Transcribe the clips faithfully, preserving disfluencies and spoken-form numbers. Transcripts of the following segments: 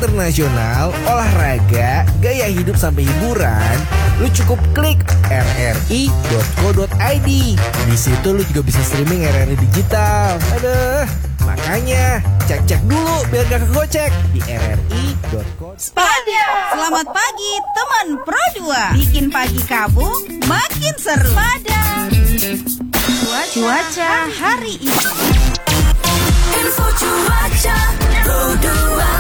internasional, olahraga, gaya hidup sampai hiburan, lu cukup klik r r i dot co dot i d. Di situ lu juga bisa streaming R R I digital. Aduh, makanya cek-cek dulu biar gak kegocek di r r i dot co. Spada. Selamat pagi teman Pro dua. Bikin pagi kamu makin seru. Spada. Cuaca, cuaca hari ini. Info cuaca Pro dua.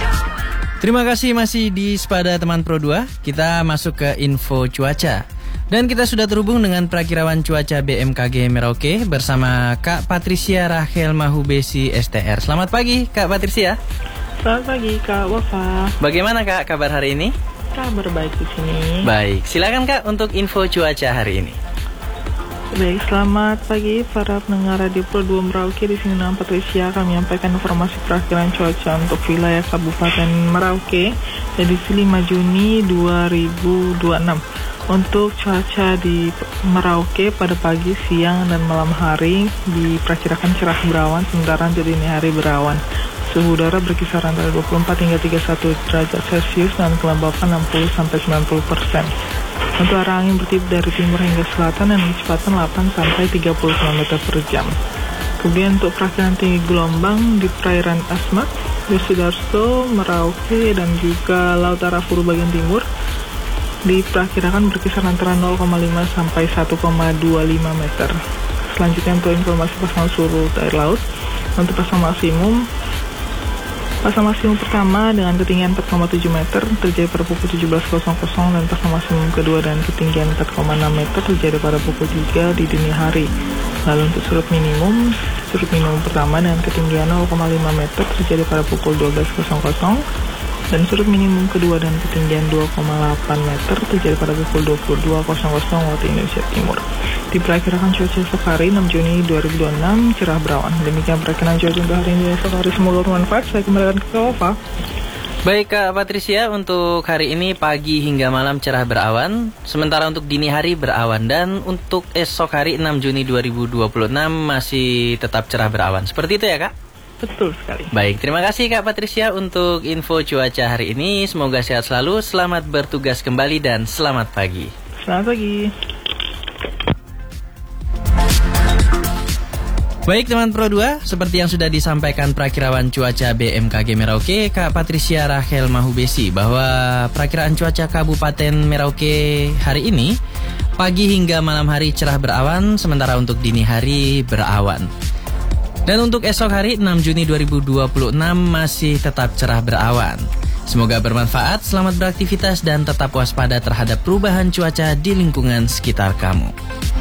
Terima kasih masih di Spada teman Pro dua. Kita masuk ke info cuaca. Dan kita sudah terhubung dengan Prakirawan Cuaca B M K G Merauke bersama Kak Patricia Rachel Mahubesi S T R. Selamat pagi Kak Patricia. Selamat pagi Kak Wafa. Bagaimana Kak kabar hari ini? Kabar baik di sini. Baik, silakan Kak untuk info cuaca hari ini. Baik, selamat pagi para pendengar Radio Pro dua Merauke. Di sini nama Patricia akan menyampaikan informasi perakiraan cuaca untuk wilayah Kabupaten Merauke edisi lima Juni dua ribu dua puluh enam. Untuk cuaca di Merauke pada pagi, siang, dan malam hari diperkirakan cerah berawan, sementara untuk dini hari berawan. Suhu udara berkisar antara dua puluh empat hingga tiga puluh satu derajat Celcius dan kelembapan enam puluh sampai sembilan puluh persen. Untuk arah angin bertiup dari timur hingga selatan dan kecepatan delapan sampai tiga puluh kilometer per jam. Kemudian untuk perakiraan tinggi gelombang di perairan Asmat, Yosudarso, Merauke, dan juga Laut Arafuru bagian timur diperkirakan berkisar antara nol koma lima sampai satu koma dua lima meter. Selanjutnya untuk informasi pasang surut air laut. Untuk pasang maksimum Pasang maksimum pertama dengan ketinggian empat koma tujuh meter terjadi pada pukul tujuh belas dan pasang maksimum kedua dengan ketinggian empat koma enam meter terjadi pada pukul tiga di dini hari. Lalu untuk surut minimum, surut minimum pertama dengan ketinggian nol koma lima meter terjadi pada pukul dua belas dan surut minimum kedua dan ketinggian dua koma delapan meter terjadi pada pukul dua puluh dua waktu Indonesia Timur. Diperkirakan cuaca esok hari enam Juni dua ribu dua puluh enam cerah berawan. Demikian perkiraan cuaca untuk hari ini esok hari, semoga bermanfaat. Saya kembalikan ke Kak. Baik Kak Patricia, untuk hari ini pagi hingga malam cerah berawan, sementara untuk dini hari berawan, dan untuk esok hari enam Juni dua ribu dua puluh enam masih tetap cerah berawan. Seperti itu ya Kak? Betul sekali. Baik, terima kasih Kak Patricia untuk info cuaca hari ini. Semoga sehat selalu, selamat bertugas kembali, dan selamat pagi. Selamat pagi. Baik teman Pro dua, seperti yang sudah disampaikan Prakirawan Cuaca B M K G Merauke, Kak Patricia Rachel Mahubesi, bahwa perakiraan cuaca Kabupaten Merauke hari ini pagi hingga malam hari cerah berawan, sementara untuk dini hari berawan. Dan untuk esok hari enam Juni dua ribu dua puluh enam masih tetap cerah berawan. Semoga bermanfaat, selamat beraktivitas, dan tetap waspada terhadap perubahan cuaca di lingkungan sekitar kamu.